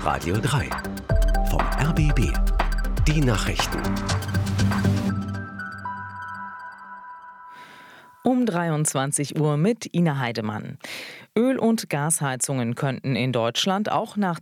Radio 3 vom RBB. Die Nachrichten. Um 23 Uhr mit Ina Heidemann. Öl- und Gasheizungen könnten in Deutschland auch nach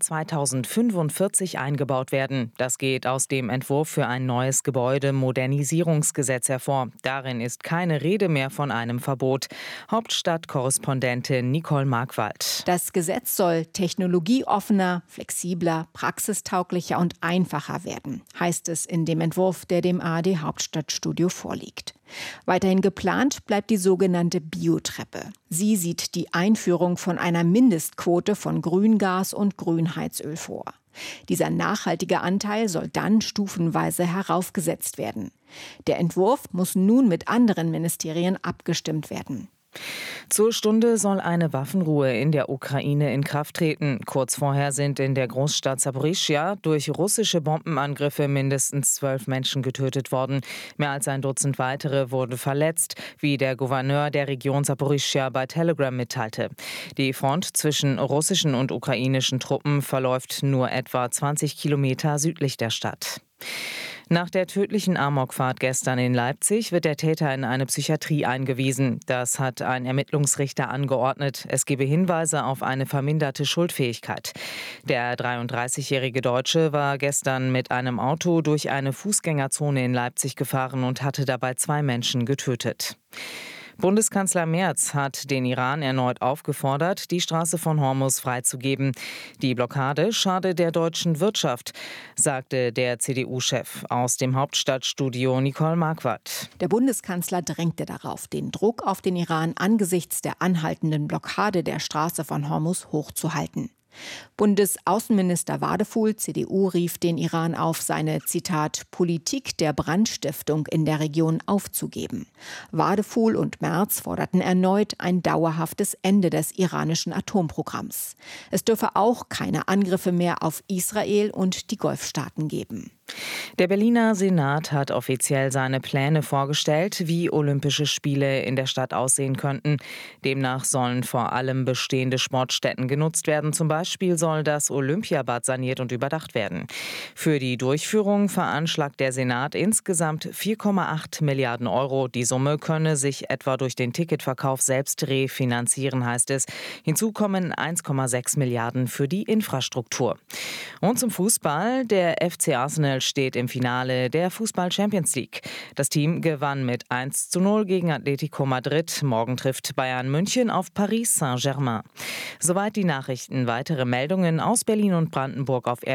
2045 eingebaut werden. Das geht aus dem Entwurf für ein neues Gebäudemodernisierungsgesetz hervor. Darin ist keine Rede mehr von einem Verbot. Hauptstadtkorrespondentin Nicole Markwald. Das Gesetz soll technologieoffener, flexibler, praxistauglicher und einfacher werden, heißt es in dem Entwurf, der dem ARD-Hauptstadtstudio vorliegt. Weiterhin geplant bleibt die sogenannte Biotreppe. Sie sieht die Einführung von einer Mindestquote von Grüngas und Grünheizöl vor. Dieser nachhaltige Anteil soll dann stufenweise heraufgesetzt werden. Der Entwurf muss nun mit anderen Ministerien abgestimmt werden. Zur Stunde soll eine Waffenruhe in der Ukraine in Kraft treten. Kurz vorher sind in der Großstadt Saporischschja durch russische Bombenangriffe mindestens 12 Menschen getötet worden. Mehr als ein Dutzend weitere wurden verletzt, wie der Gouverneur der Region Saporischschja bei Telegram mitteilte. Die Front zwischen russischen und ukrainischen Truppen verläuft nur etwa 20 Kilometer südlich der Stadt. Nach der tödlichen Amokfahrt gestern in Leipzig wird der Täter in eine Psychiatrie eingewiesen. Das hat ein Ermittlungsrichter angeordnet. Es gebe Hinweise auf eine verminderte Schuldfähigkeit. Der 33-jährige Deutsche war gestern mit einem Auto durch eine Fußgängerzone in Leipzig gefahren und hatte dabei 2 Menschen getötet. Bundeskanzler Merz hat den Iran erneut aufgefordert, die Straße von Hormuz freizugeben. Die Blockade schade der deutschen Wirtschaft, sagte der CDU-Chef. Aus dem Hauptstadtstudio Nicole Markwald. Der Bundeskanzler drängte darauf, den Druck auf den Iran angesichts der anhaltenden Blockade der Straße von Hormuz hochzuhalten. Bundesaußenminister Wadefuhl, CDU, rief den Iran auf, seine, Zitat, Politik der Brandstiftung in der Region aufzugeben. Wadefuhl und Merz forderten erneut ein dauerhaftes Ende des iranischen Atomprogramms. Es dürfe auch keine Angriffe mehr auf Israel und die Golfstaaten geben. Der Berliner Senat hat offiziell seine Pläne vorgestellt, wie Olympische Spiele in der Stadt aussehen könnten. Demnach sollen vor allem bestehende Sportstätten genutzt werden. Zum Beispiel soll das Olympiabad saniert und überdacht werden. Für die Durchführung veranschlagt der Senat insgesamt 4,8 Milliarden Euro. Die Summe könne sich etwa durch den Ticketverkauf selbst refinanzieren, heißt es. Hinzu kommen 1,6 Milliarden für die Infrastruktur. Und zum Fußball. Der FC Arsenal steht im Finale der Fußball-Champions League. Das Team gewann mit 1:0 gegen Atletico Madrid. Morgen trifft Bayern München auf Paris Saint-Germain. Soweit die Nachrichten. Weitere Meldungen aus Berlin und Brandenburg auf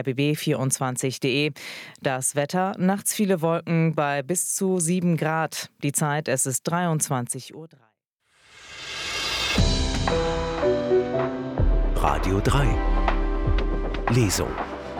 rbb24.de. Das Wetter, nachts viele Wolken bei bis zu 7 Grad. Die Zeit, es ist 23:03 Uhr. Radio 3 Lesung.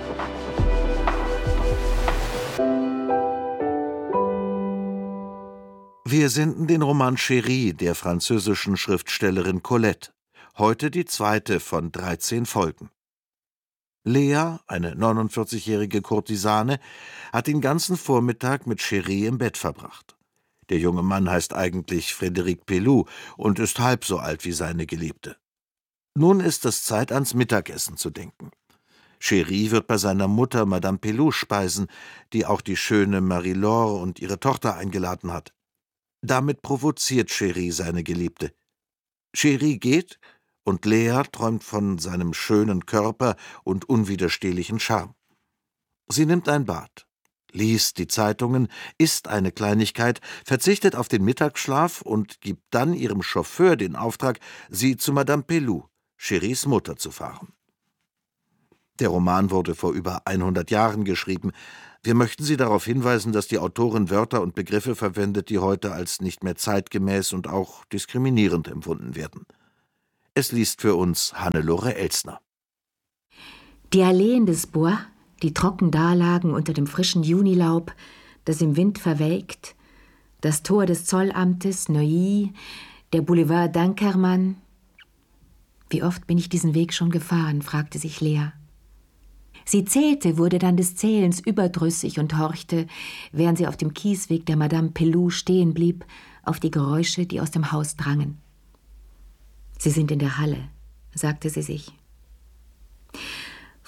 Wir senden den Roman Chérie der französischen Schriftstellerin Colette. Heute die 2. von 13 Folgen. Lea, eine 49-jährige Kurtisane, hat den ganzen Vormittag mit Chérie im Bett verbracht. Der junge Mann heißt eigentlich Frédéric Pelloux und ist halb so alt wie seine Geliebte. Nun ist es Zeit, ans Mittagessen zu denken. Chérie wird bei seiner Mutter Madame Pelloux speisen, die auch die schöne Marie-Laure und ihre Tochter eingeladen hat. Damit provoziert Chérie seine Geliebte. Chérie geht und Lea träumt von seinem schönen Körper und unwiderstehlichen Charme. Sie nimmt ein Bad, liest die Zeitungen, isst eine Kleinigkeit, verzichtet auf den Mittagsschlaf und gibt dann ihrem Chauffeur den Auftrag, sie zu Madame Pelloux, Chéries Mutter, zu fahren. Der Roman wurde vor über 100 Jahren geschrieben. Wir möchten Sie darauf hinweisen, dass die Autorin Wörter und Begriffe verwendet, die heute als nicht mehr zeitgemäß und auch diskriminierend empfunden werden. Es liest für uns Hannelore Elsner. Die Alleen des Bois, die trocken dalagen unter dem frischen Junilaub, das im Wind verwelkt, das Tor des Zollamtes, Neuilly, der Boulevard d'Inkermann. Wie oft bin ich diesen Weg schon gefahren, fragte sich Lea. Sie zählte, wurde dann des Zählens überdrüssig und horchte, während sie auf dem Kiesweg der Madame Pelloux stehen blieb, auf die Geräusche, die aus dem Haus drangen. Sie sind in der Halle, sagte sie sich.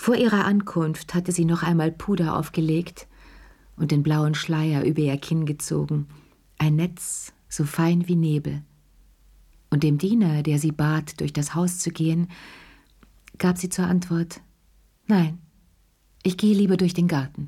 Vor ihrer Ankunft hatte sie noch einmal Puder aufgelegt und den blauen Schleier über ihr Kinn gezogen, ein Netz so fein wie Nebel. Und dem Diener, der sie bat, durch das Haus zu gehen, gab sie zur Antwort: »Nein, ich gehe lieber durch den Garten.«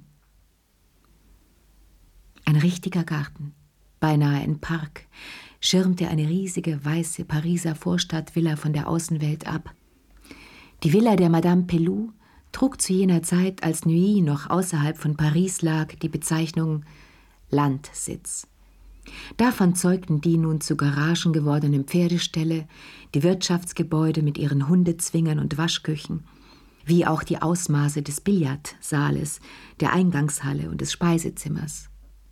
Ein richtiger Garten, beinahe ein Park, schirmte eine riesige, weiße Pariser Vorstadtvilla von der Außenwelt ab. Die Villa der Madame Peloux trug zu jener Zeit, als Neuilly noch außerhalb von Paris lag, die Bezeichnung Landsitz. Davon zeugten die nun zu Garagen gewordenen Pferdeställe, die Wirtschaftsgebäude mit ihren Hundezwingern und Waschküchen, wie auch die Ausmaße des Billardsaales, der Eingangshalle und des Speisezimmers.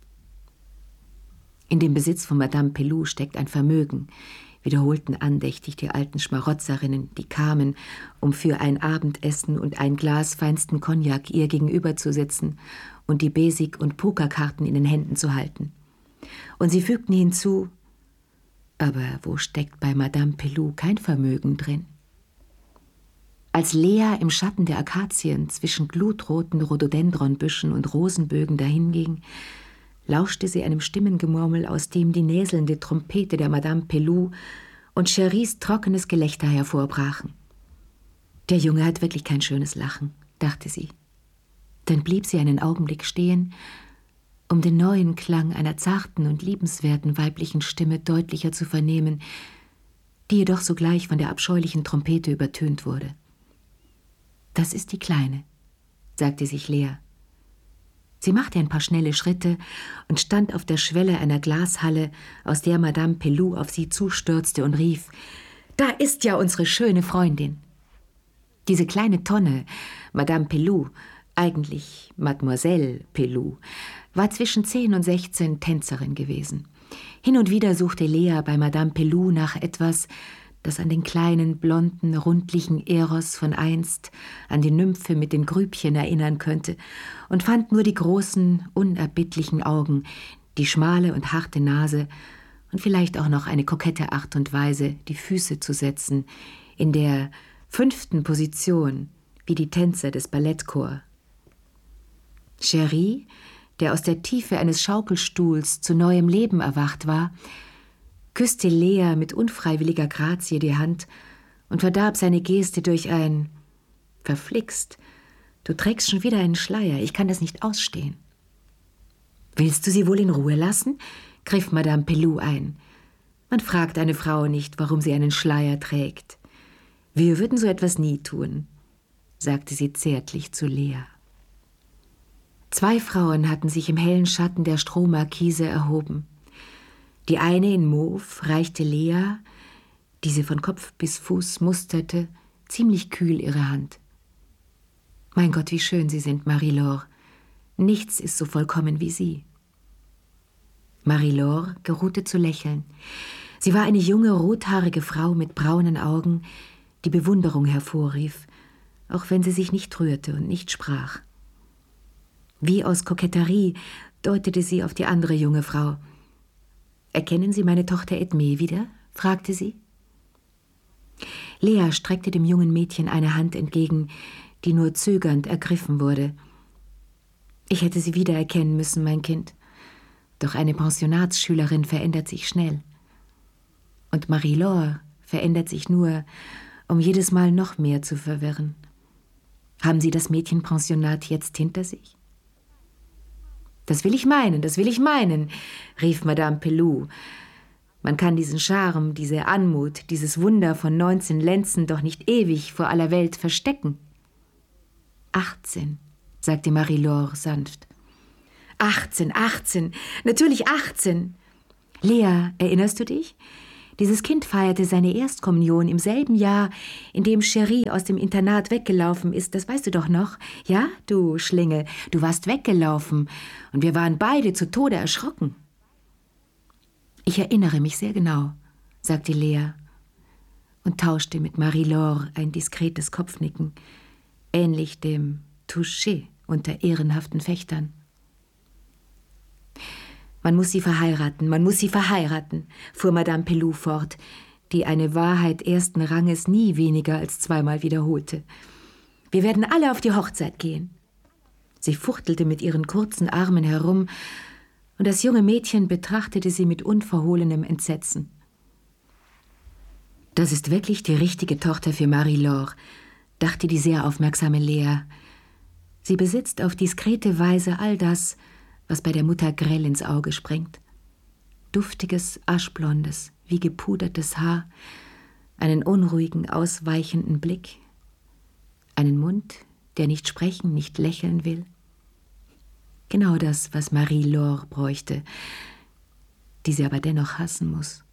In dem Besitz von Madame Peloux steckt ein Vermögen, wiederholten andächtig die alten Schmarotzerinnen, die kamen, um für ein Abendessen und ein Glas feinsten Cognac ihr gegenüber zu sitzen und die Besik- und Pokerkarten in den Händen zu halten. Und sie fügten hinzu: aber wo steckt bei Madame Peloux kein Vermögen drin? Als Lea im Schatten der Akazien zwischen glutroten Rhododendronbüschen und Rosenbögen dahinging, lauschte sie einem Stimmengemurmel, aus dem die näselnde Trompete der Madame Peloux und Cheries trockenes Gelächter hervorbrachen. Der Junge hat wirklich kein schönes Lachen, dachte sie. Dann blieb sie einen Augenblick stehen, um den neuen Klang einer zarten und liebenswerten weiblichen Stimme deutlicher zu vernehmen, die jedoch sogleich von der abscheulichen Trompete übertönt wurde. »Das ist die Kleine«, sagte sich Lea. Sie machte ein paar schnelle Schritte und stand auf der Schwelle einer Glashalle, aus der Madame Peloux auf sie zustürzte und rief: »Da ist ja unsere schöne Freundin!« Diese kleine Tonne, Madame Peloux, eigentlich Mademoiselle Peloux, war zwischen 10 und 16 Tänzerin gewesen. Hin und wieder suchte Lea bei Madame Peloux nach etwas, das an den kleinen, blonden, rundlichen Eros von einst, an die Nymphe mit den Grübchen erinnern könnte, und fand nur die großen, unerbittlichen Augen, die schmale und harte Nase und vielleicht auch noch eine kokette Art und Weise, die Füße zu setzen, in der 5. Position, wie die Tänzer des Ballettchors. Cherie, der aus der Tiefe eines Schaukelstuhls zu neuem Leben erwacht war, küsste Lea mit unfreiwilliger Grazie die Hand und verdarb seine Geste durch ein: »Verflixt, du trägst schon wieder einen Schleier, ich kann das nicht ausstehen.« »Willst du sie wohl in Ruhe lassen?« griff Madame Peloux ein. »Man fragt eine Frau nicht, warum sie einen Schleier trägt. Wir würden so etwas nie tun«, sagte sie zärtlich zu Lea. 2 Frauen hatten sich im hellen Schatten der Strohmarkise erhoben. Die eine in Mauve reichte Lea, die sie von Kopf bis Fuß musterte, ziemlich kühl ihre Hand. »Mein Gott, wie schön Sie sind, Marie-Laure. Nichts ist so vollkommen wie Sie.« Marie-Laure geruhte zu lächeln. Sie war eine junge, rothaarige Frau mit braunen Augen, die Bewunderung hervorrief, auch wenn sie sich nicht rührte und nicht sprach. Wie aus Koketterie deutete sie auf die andere junge Frau. »Erkennen Sie meine Tochter Edmée wieder?« fragte sie. Lea streckte dem jungen Mädchen eine Hand entgegen, die nur zögernd ergriffen wurde. »Ich hätte Sie wiedererkennen müssen, mein Kind. Doch eine Pensionatsschülerin verändert sich schnell. Und Marie-Laure verändert sich nur, um jedes Mal noch mehr zu verwirren. Haben Sie das Mädchenpensionat jetzt hinter sich?« »Das will ich meinen«, rief Madame Peloux. »Man kann diesen Charme, diese Anmut, dieses Wunder von 19 Lenzen doch nicht ewig vor aller Welt verstecken.« »18«, sagte Marie-Laure sanft. 18, natürlich 18. Lea, erinnerst du dich? Dieses Kind feierte seine Erstkommunion im selben Jahr, in dem Cherie aus dem Internat weggelaufen ist. Das weißt du doch noch? Ja, du Schlingel, du warst weggelaufen und wir waren beide zu Tode erschrocken.« »Ich erinnere mich sehr genau«, sagte Lea und tauschte mit Marie-Laure ein diskretes Kopfnicken, ähnlich dem Touché unter ehrenhaften Fechtern. »Man muss sie verheiraten«, fuhr Madame Peloux fort, die eine Wahrheit ersten Ranges nie weniger als zweimal wiederholte. Wir werden alle auf die Hochzeit gehen. Sie fuchtelte mit ihren kurzen Armen herum, und das junge Mädchen betrachtete sie mit unverhohlenem Entsetzen. Das ist wirklich die richtige Tochter für Marie-Laure, dachte die sehr aufmerksame Lea. Sie besitzt auf diskrete Weise all das, was bei der Mutter grell ins Auge springt. Duftiges, aschblondes, wie gepudertes Haar, einen unruhigen, ausweichenden Blick, einen Mund, der nicht sprechen, nicht lächeln will. Genau das, was Marie-Laure bräuchte, die sie aber dennoch hassen muss.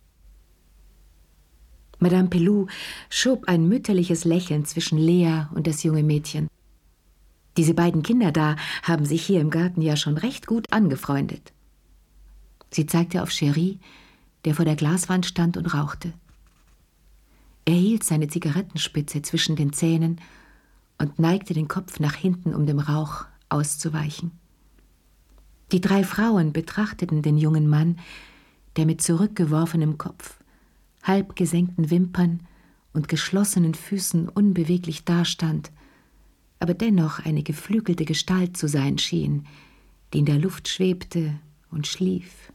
Madame Pelou schob ein mütterliches Lächeln zwischen Lea und das junge Mädchen. Diese beiden Kinder da haben sich hier im Garten ja schon recht gut angefreundet. Sie zeigte auf Chéri, der vor der Glaswand stand und rauchte. Er hielt seine Zigarettenspitze zwischen den Zähnen und neigte den Kopf nach hinten, um dem Rauch auszuweichen. Die 3 Frauen betrachteten den jungen Mann, der mit zurückgeworfenem Kopf, halb gesenkten Wimpern und geschlossenen Füßen unbeweglich dastand, aber dennoch eine geflügelte Gestalt zu sein schien, die in der Luft schwebte und schlief.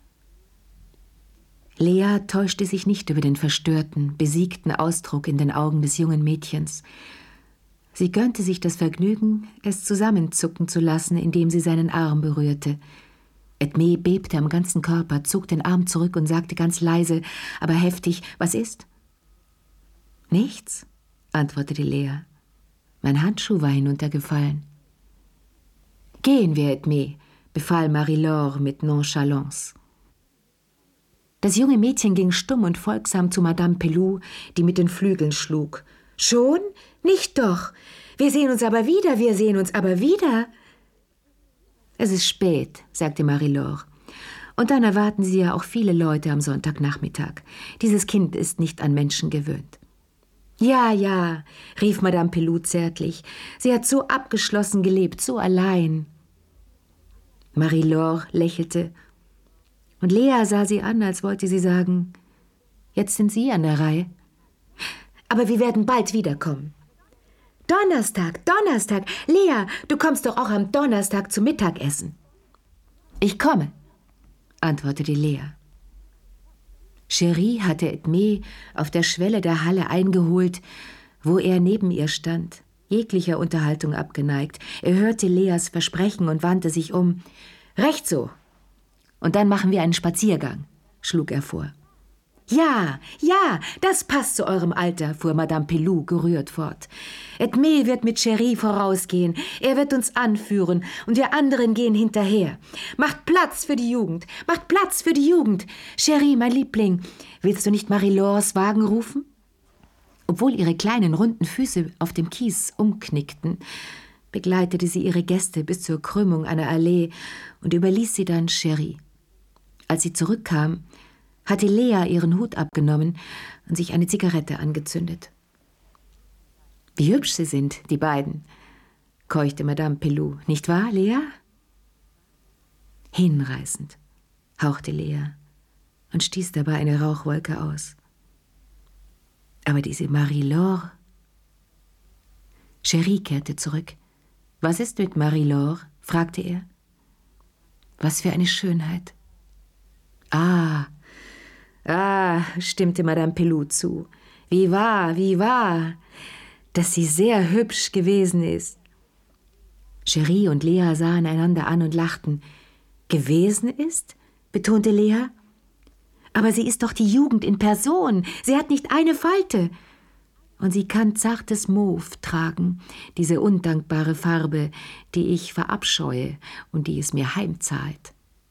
Lea täuschte sich nicht über den verstörten, besiegten Ausdruck in den Augen des jungen Mädchens. Sie gönnte sich das Vergnügen, es zusammenzucken zu lassen, indem sie seinen Arm berührte. Edmé bebte am ganzen Körper, zog den Arm zurück und sagte ganz leise, aber heftig, »Was ist?« »Nichts«, antwortete Lea. »Mein Handschuh war hinuntergefallen.« »Gehen wir, Edmé«, befahl Marie-Laure mit Nonchalance. Das junge Mädchen ging stumm und folgsam zu Madame Pelou, die mit den Flügeln schlug. »Schon? Nicht doch! Wir sehen uns aber wieder, wir sehen uns aber wieder!« »Es ist spät«, sagte Marie-Laure. »Und dann erwarten Sie ja auch viele Leute am Sonntagnachmittag. Dieses Kind ist nicht an Menschen gewöhnt.« »Ja, ja«, rief Madame Pelou zärtlich. »Sie hat so abgeschlossen gelebt, so allein.« Marie-Laure lächelte. Und Lea sah sie an, als wollte sie sagen, »Jetzt sind Sie an der Reihe.« »Aber wir werden bald wiederkommen.« »Donnerstag, Donnerstag! Lea, du kommst doch auch am Donnerstag zum Mittagessen.« »Ich komme«, antwortete Lea. Chéri hatte Edmé auf der Schwelle der Halle eingeholt, wo er neben ihr stand, jeglicher Unterhaltung abgeneigt. Er hörte Leas Versprechen und wandte sich um. »Recht so. Und dann machen wir einen Spaziergang«, schlug er vor. »Ja, ja, das passt zu eurem Alter«, fuhr Madame Pelou gerührt fort. »Edmé wird mit Chéri vorausgehen, er wird uns anführen und wir anderen gehen hinterher. Macht Platz für die Jugend, macht Platz für die Jugend. Chéri, mein Liebling, willst du nicht Marie-Laures Wagen rufen?« Obwohl ihre kleinen, runden Füße auf dem Kies umknickten, begleitete sie ihre Gäste bis zur Krümmung einer Allee und überließ sie dann Chéri. Als sie zurückkam, hatte Lea ihren Hut abgenommen und sich eine Zigarette angezündet. »Wie hübsch sie sind, die beiden«, keuchte Madame Pelou. »Nicht wahr, Lea?« »Hinreißend«, hauchte Lea und stieß dabei eine Rauchwolke aus. »Aber diese Marie-Laure...« Chéri kehrte zurück. »Was ist mit Marie-Laure?« fragte er. »Was für eine Schönheit!« »Ah, stimmte Madame Pelou zu. Wie wahr, dass sie sehr hübsch gewesen ist.« Chéri und Lea sahen einander an und lachten. »Gewesen ist?«, betonte Lea. »Aber sie ist doch die Jugend in Person. Sie hat nicht eine Falte. Und sie kann zartes Mauve tragen, diese undankbare Farbe, die ich verabscheue und die es mir heimzahlt.«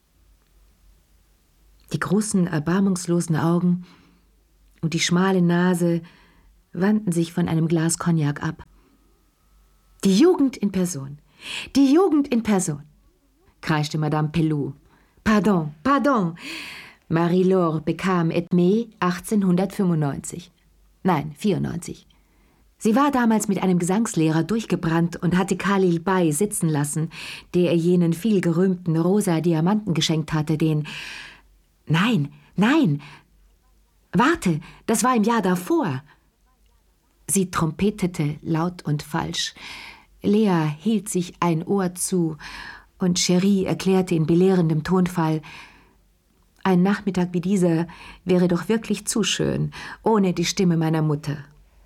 Die großen, erbarmungslosen Augen und die schmale Nase wandten sich von einem Glas Cognac ab. »Die Jugend in Person, die Jugend in Person«, kreischte Madame Pelou. »Pardon, Marie-Laure bekam Edmé 1895. Nein, 94. Sie war damals mit einem Gesangslehrer durchgebrannt und hatte Khalil Bey sitzen lassen, der ihr jenen vielgerühmten rosa Diamanten geschenkt hatte, den... Nein, warte, das war im Jahr davor.« Sie trompetete laut und falsch. Lea hielt sich ein Ohr zu und Cherie erklärte in belehrendem Tonfall, ein Nachmittag wie dieser wäre doch wirklich zu schön, ohne die Stimme meiner Mutter.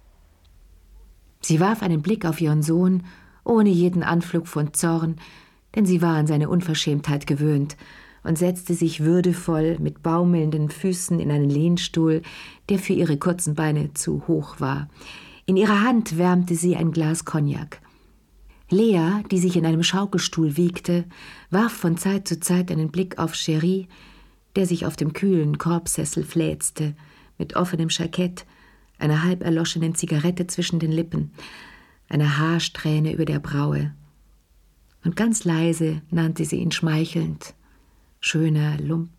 Sie warf einen Blick auf ihren Sohn, ohne jeden Anflug von Zorn, denn sie war an seine Unverschämtheit gewöhnt, und setzte sich würdevoll mit baumelnden Füßen in einen Lehnstuhl, der für ihre kurzen Beine zu hoch war. In ihrer Hand wärmte sie ein Glas Cognac. Lea, die sich in einem Schaukelstuhl wiegte, warf von Zeit zu Zeit einen Blick auf Cherie, der sich auf dem kühlen Korbsessel fläzte, mit offenem Jackett, einer halb erloschenen Zigarette zwischen den Lippen, einer Haarsträhne über der Braue. Und ganz leise nannte sie ihn schmeichelnd, schöner Lump.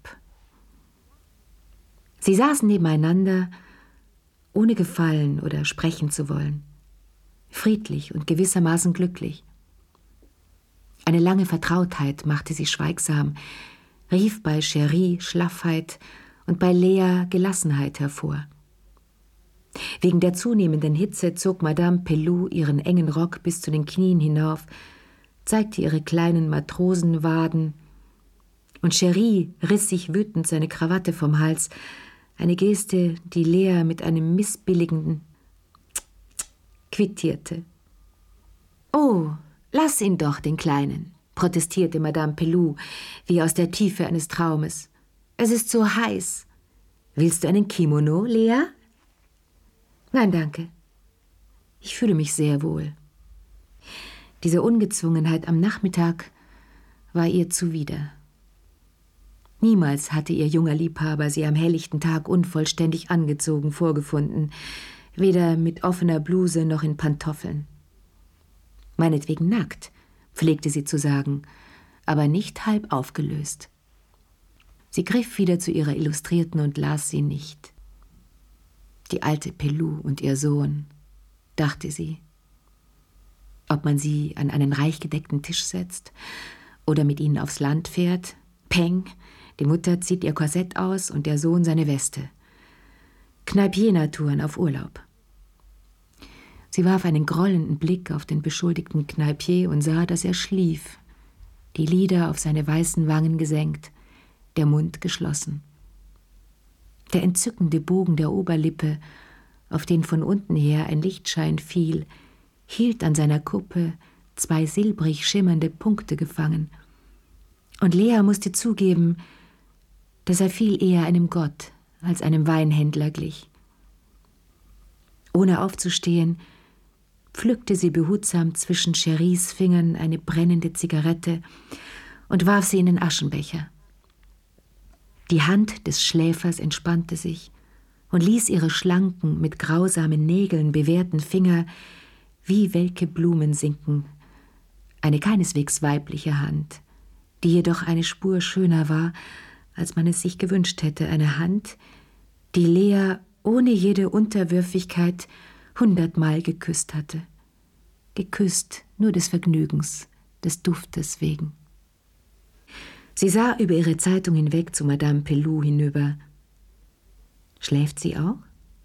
Sie saßen nebeneinander, ohne gefallen oder sprechen zu wollen, friedlich und gewissermaßen glücklich. Eine lange Vertrautheit machte sie schweigsam, rief bei Cherie Schlaffheit und bei Lea Gelassenheit hervor. Wegen der zunehmenden Hitze zog Madame Pelloux ihren engen Rock bis zu den Knien hinauf, zeigte ihre kleinen Matrosenwaden, und Cherie riss sich wütend seine Krawatte vom Hals, eine Geste, die Lea mit einem missbilligenden quittierte. »Oh, lass ihn doch, den Kleinen«, protestierte Madame Pelloux, wie aus der Tiefe eines Traumes. »Es ist so heiß. Willst du einen Kimono, Lea?« »Nein, danke. Ich fühle mich sehr wohl.« Diese Ungezwungenheit am Nachmittag war ihr zuwider. Niemals hatte ihr junger Liebhaber sie am helllichten Tag unvollständig angezogen vorgefunden, weder mit offener Bluse noch in Pantoffeln. Meinetwegen nackt, pflegte sie zu sagen, aber nicht halb aufgelöst. Sie griff wieder zu ihrer Illustrierten und las sie nicht. Die alte Pelloux und ihr Sohn, dachte sie. Ob man sie an einen reich gedeckten Tisch setzt oder mit ihnen aufs Land fährt, peng, die Mutter zieht ihr Korsett aus und der Sohn seine Weste. Kneipier-Naturen auf Urlaub. Sie warf einen grollenden Blick auf den beschuldigten Kneipier und sah, dass er schlief, die Lider auf seine weißen Wangen gesenkt, der Mund geschlossen. Der entzückende Bogen der Oberlippe, auf den von unten her ein Lichtschein fiel, hielt an seiner Kuppe 2 silbrig schimmernde Punkte gefangen. Und Lea musste zugeben, dass er viel eher einem Gott als einem Weinhändler glich. Ohne aufzustehen, pflückte sie behutsam zwischen Cheries Fingern eine brennende Zigarette und warf sie in den Aschenbecher. Die Hand des Schläfers entspannte sich und ließ ihre schlanken, mit grausamen Nägeln bewehrten Finger wie welke Blumen sinken. Eine keineswegs weibliche Hand, die jedoch eine Spur schöner war, als man es sich gewünscht hätte, eine Hand, die Lea ohne jede Unterwürfigkeit 100-mal geküsst hatte. Geküsst nur des Vergnügens, des Duftes wegen. Sie sah über ihre Zeitung hinweg zu Madame Pelloux hinüber. Schläft sie auch?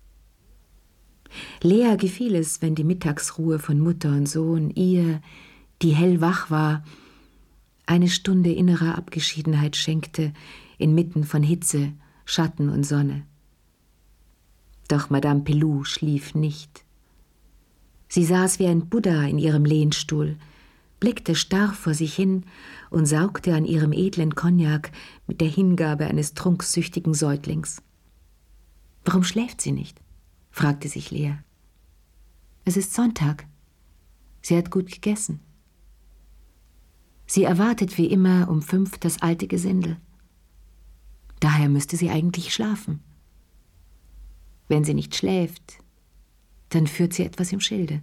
Lea gefiel es, wenn die Mittagsruhe von Mutter und Sohn ihr, die hellwach war, eine Stunde innerer Abgeschiedenheit schenkte, inmitten von Hitze, Schatten und Sonne. Doch Madame Pelloux schlief nicht. Sie saß wie ein Buddha in ihrem Lehnstuhl, blickte starr vor sich hin und saugte an ihrem edlen Cognac mit der Hingabe eines trunksüchtigen Säuglings. »Warum schläft sie nicht?« fragte sich Lea. »Es ist Sonntag. Sie hat gut gegessen. Sie erwartet wie immer um 5 das alte Gesindel. Daher müsste sie eigentlich schlafen. Wenn sie nicht schläft, dann führt sie etwas im Schilde.«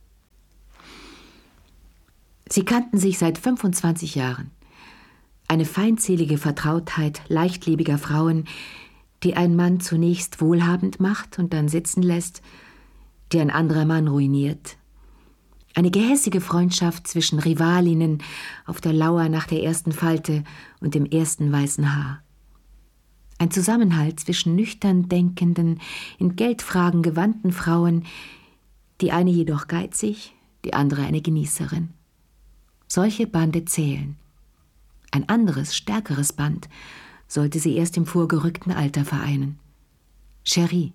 Sie kannten sich seit 25 Jahren. Eine feindselige Vertrautheit leichtlebiger Frauen, die ein Mann zunächst wohlhabend macht und dann sitzen lässt, die ein anderer Mann ruiniert. Eine gehässige Freundschaft zwischen Rivalinnen auf der Lauer nach der ersten Falte und dem ersten weißen Haar. Ein Zusammenhalt zwischen nüchtern denkenden, in Geldfragen gewandten Frauen, die eine jedoch geizig, die andere eine Genießerin. Solche Bande zählen. Ein anderes, stärkeres Band sollte sie erst im vorgerückten Alter vereinen. Cherie.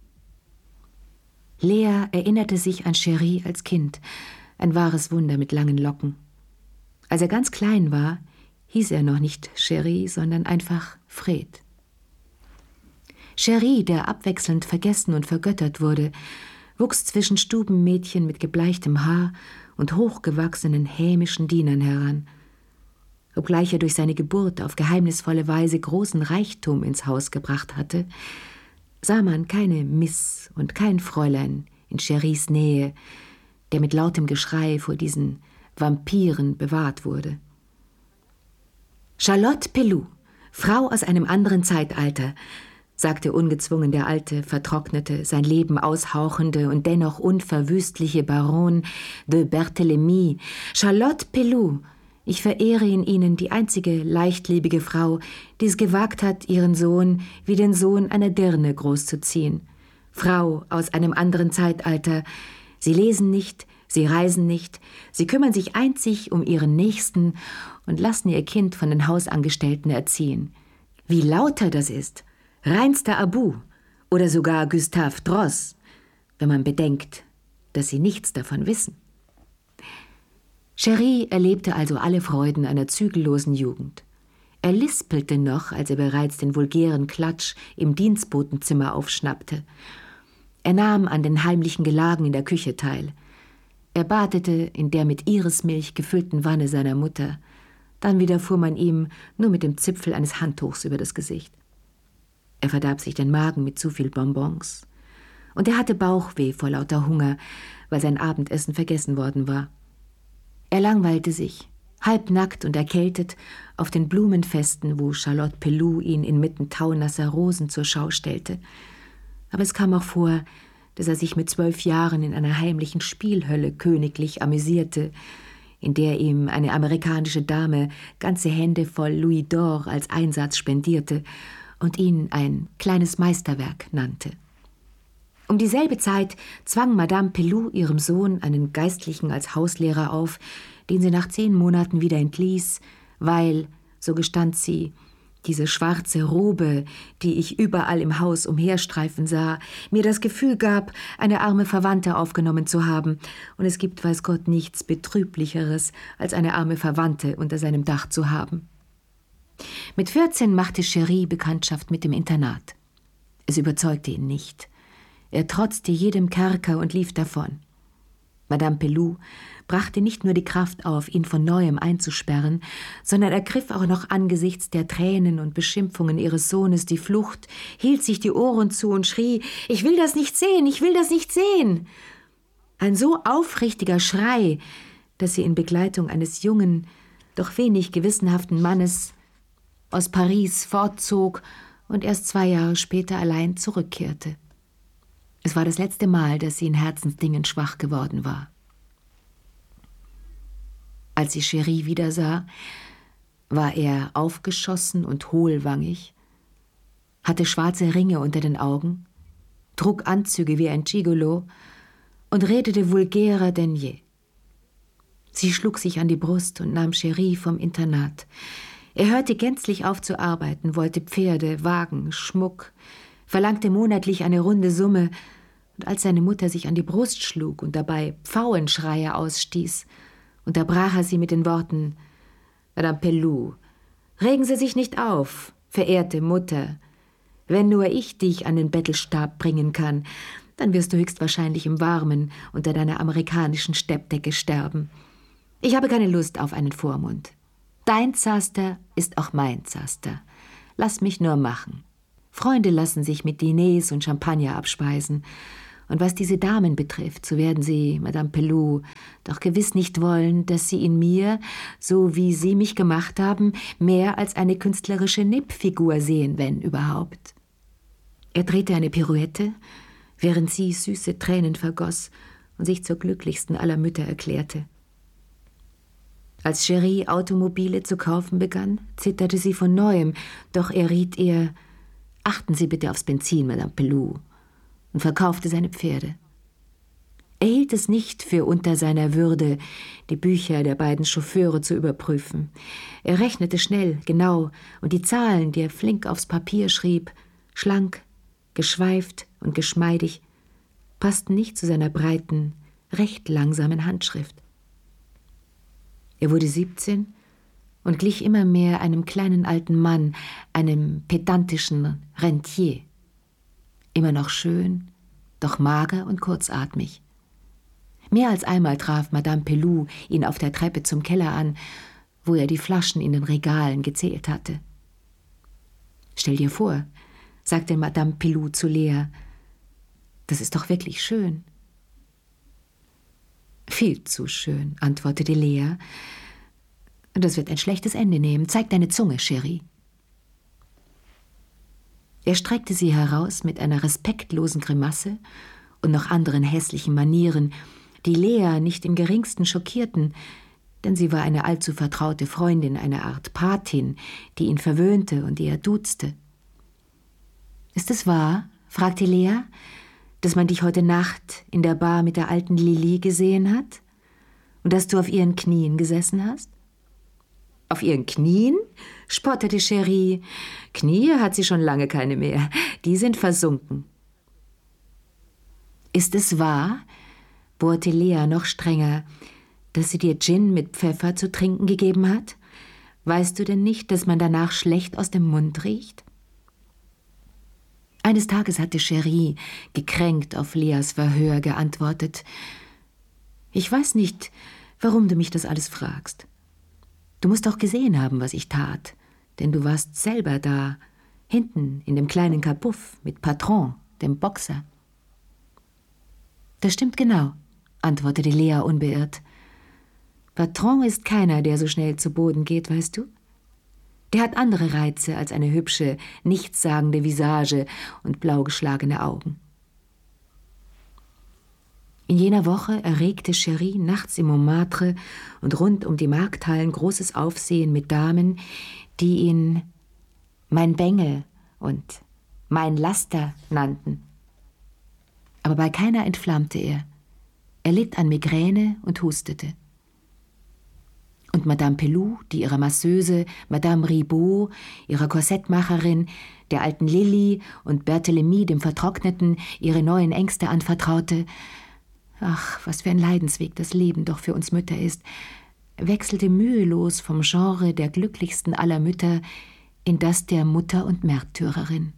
Lea erinnerte sich an Cherie als Kind, ein wahres Wunder mit langen Locken. Als er ganz klein war, hieß er noch nicht Cherie, sondern einfach Fred. Cherie, der abwechselnd vergessen und vergöttert wurde, wuchs zwischen Stubenmädchen mit gebleichtem Haar und hochgewachsenen hämischen Dienern heran. Obgleich er durch seine Geburt auf geheimnisvolle Weise großen Reichtum ins Haus gebracht hatte, sah man keine Miss und kein Fräulein in Cheries Nähe, der mit lautem Geschrei vor diesen Vampiren bewahrt wurde. Charlotte Pelloux, Frau aus einem anderen Zeitalter, sagte ungezwungen der alte, vertrocknete, sein Leben aushauchende und dennoch unverwüstliche Baron de Berthélemy. Charlotte Pelloux, ich verehre in Ihnen die einzige leichtliebige Frau, die es gewagt hat, ihren Sohn wie den Sohn einer Dirne großzuziehen. Frau aus einem anderen Zeitalter. Sie lesen nicht, sie reisen nicht, sie kümmern sich einzig um ihren Nächsten und lassen ihr Kind von den Hausangestellten erziehen. Wie lauter das ist! Reinster Abu oder sogar Gustave Droz, wenn man bedenkt, dass sie nichts davon wissen. Cherie erlebte also alle Freuden einer zügellosen Jugend. Er lispelte noch, als er bereits den vulgären Klatsch im Dienstbotenzimmer aufschnappte. Er nahm an den heimlichen Gelagen in der Küche teil. Er badete in der mit Irismilch gefüllten Wanne seiner Mutter. Dann widerfuhr man ihm nur mit dem Zipfel eines Handtuchs über das Gesicht. Er verdarb sich den Magen mit zu viel Bonbons. Und er hatte Bauchweh vor lauter Hunger, weil sein Abendessen vergessen worden war. Er langweilte sich, halbnackt und erkältet, auf den Blumenfesten, wo Charlotte Pelloux ihn inmitten taunasser Rosen zur Schau stellte. Aber es kam auch vor, dass er sich mit 12 Jahren in einer heimlichen Spielhölle königlich amüsierte, in der ihm eine amerikanische Dame ganze Hände voll Louis d'Or als Einsatz spendierte und ihn ein kleines Meisterwerk nannte. Um dieselbe Zeit zwang Madame Pelloux ihrem Sohn einen Geistlichen als Hauslehrer auf, den sie nach 10 Monaten wieder entließ, weil, so gestand sie, diese schwarze Robe, die ich überall im Haus umherstreifen sah, mir das Gefühl gab, eine arme Verwandte aufgenommen zu haben, und es gibt, weiß Gott, nichts Betrüblicheres, als eine arme Verwandte unter seinem Dach zu haben. Mit 14 machte Cherie Bekanntschaft mit dem Internat. Es überzeugte ihn nicht. Er trotzte jedem Kerker und lief davon. Madame Pelloux brachte nicht nur die Kraft auf, ihn von Neuem einzusperren, sondern ergriff auch noch angesichts der Tränen und Beschimpfungen ihres Sohnes die Flucht, hielt sich die Ohren zu und schrie: »Ich will das nicht sehen, ich will das nicht sehen!« Ein so aufrichtiger Schrei, dass sie in Begleitung eines jungen, doch wenig gewissenhaften Mannes aus Paris fortzog und erst 2 Jahre später allein zurückkehrte. Es war das letzte Mal, dass sie in Herzensdingen schwach geworden war. Als sie Cherie wiedersah, war er aufgeschossen und hohlwangig, hatte schwarze Ringe unter den Augen, trug Anzüge wie ein Gigolo und redete vulgärer denn je. Sie schlug sich an die Brust und nahm Cherie vom Internat. Er hörte gänzlich auf zu arbeiten, wollte Pferde, Wagen, Schmuck, verlangte monatlich eine runde Summe, und als seine Mutter sich an die Brust schlug und dabei Pfauenschreie ausstieß, unterbrach er sie mit den Worten: »Madame Pelloux, regen Sie sich nicht auf, verehrte Mutter. Wenn nur ich dich an den Bettelstab bringen kann, dann wirst du höchstwahrscheinlich im Warmen unter deiner amerikanischen Steppdecke sterben. Ich habe keine Lust auf einen Vormund. Dein Zaster ist auch mein Zaster. Lass mich nur machen. Freunde lassen sich mit Diners und Champagner abspeisen. Und was diese Damen betrifft, so werden sie, Madame Pelloux, doch gewiss nicht wollen, dass sie in mir, so wie sie mich gemacht haben, mehr als eine künstlerische Nippfigur sehen, wenn überhaupt.« Er drehte eine Pirouette, während sie süße Tränen vergoss und sich zur glücklichsten aller Mütter erklärte. Als Cherie Automobile zu kaufen begann, zitterte sie von Neuem, doch er riet ihr: »Achten Sie bitte aufs Benzin, Madame Pelloux«, und verkaufte seine Pferde. Er hielt es nicht für unter seiner Würde, die Bücher der beiden Chauffeure zu überprüfen. Er rechnete schnell, genau, und die Zahlen, die er flink aufs Papier schrieb, schlank, geschweift und geschmeidig, passten nicht zu seiner breiten, recht langsamen Handschrift. Er wurde 17 und glich immer mehr einem kleinen alten Mann, einem pedantischen Rentier. Immer noch schön, doch mager und kurzatmig. Mehr als einmal traf Madame Pelou ihn auf der Treppe zum Keller an, wo er die Flaschen in den Regalen gezählt hatte. »Stell dir vor«, sagte Madame Pelou zu Lea, »das ist doch wirklich schön.« »Viel zu schön«, antwortete Lea. »Das wird ein schlechtes Ende nehmen. Zeig deine Zunge, Chérie.« Er streckte sie heraus mit einer respektlosen Grimasse und noch anderen hässlichen Manieren, die Lea nicht im geringsten schockierten, denn sie war eine allzu vertraute Freundin, eine Art Patin, die ihn verwöhnte und die er duzte. »Ist es wahr«, fragte Lea, »dass man dich heute Nacht in der Bar mit der alten Lili gesehen hat? Und dass du auf ihren Knien gesessen hast?« »Auf ihren Knien?« spottete Chérie. »Knie hat sie schon lange keine mehr. Die sind versunken.« »Ist es wahr«, bohrte Lea noch strenger, »dass sie dir Gin mit Pfeffer zu trinken gegeben hat? Weißt du denn nicht, dass man danach schlecht aus dem Mund riecht?« Eines Tages hatte Chérie, gekränkt auf Leas Verhör, geantwortet, »Ich weiß nicht, warum du mich das alles fragst. Du musst doch gesehen haben, was ich tat, denn du warst selber da, hinten in dem kleinen Kapuff mit Patron, dem Boxer.« »Das stimmt genau«, antwortete Lea unbeirrt. »Patron ist keiner, der so schnell zu Boden geht, weißt du? Der hat andere Reize als eine hübsche, nichtssagende Visage und blau geschlagene Augen.« In jener Woche erregte Chérie nachts im Montmartre und rund um die Markthallen großes Aufsehen mit Damen, die ihn »mein Bengel« und »mein Laster« nannten. Aber bei keiner entflammte er. Er litt an Migräne und hustete. Und Madame Pelou, die ihrer Masseuse, Madame Ribaud, ihrer Korsettmacherin, der alten Lilli und Berthélemy, dem Vertrockneten, ihre neuen Ängste anvertraute, ach, was für ein Leidensweg das Leben doch für uns Mütter ist, wechselte mühelos vom Genre der glücklichsten aller Mütter in das der Mutter und Märtyrerin.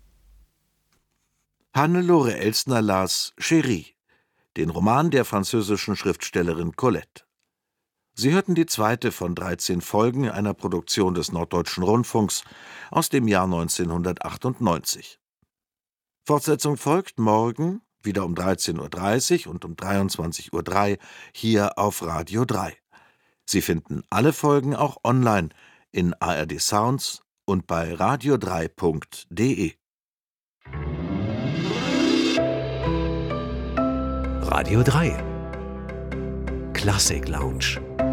Hannelore Elsner las Chérie, den Roman der französischen Schriftstellerin Colette. Sie hörten die zweite von 13 Folgen einer Produktion des Norddeutschen Rundfunks aus dem Jahr 1998. Fortsetzung folgt morgen, wieder um 13:30 Uhr und um 23:03 Uhr hier auf Radio 3. Sie finden alle Folgen auch online in ARD Sounds und bei radio3.de. Radio 3 Klassik Lounge.